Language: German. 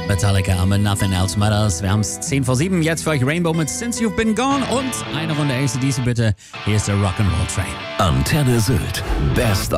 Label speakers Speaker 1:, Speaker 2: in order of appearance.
Speaker 1: Metallica am Nothing Else Matters. Wir haben es 10 vor 7. Jetzt für euch Rainbow mit Since You've Been Gone und eine Runde AC/DC bitte. Hier ist der Rock'n'Roll Train.
Speaker 2: Antenne Sylt. Best